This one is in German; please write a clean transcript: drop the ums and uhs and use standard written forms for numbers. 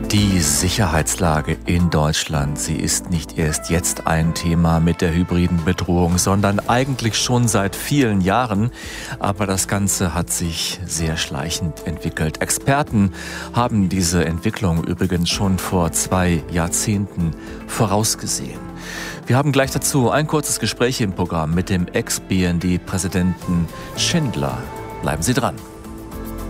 Die Sicherheitslage in Deutschland, sie ist nicht erst jetzt ein Thema mit der hybriden Bedrohung, sondern eigentlich schon seit vielen Jahren. Aber das Ganze hat sich sehr schleichend entwickelt. Experten haben diese Entwicklung übrigens schon vor 2 Jahrzehnten vorausgesehen. Wir haben gleich dazu ein kurzes Gespräch im Programm mit dem Ex-BND-Präsidenten Schindler. Bleiben Sie dran.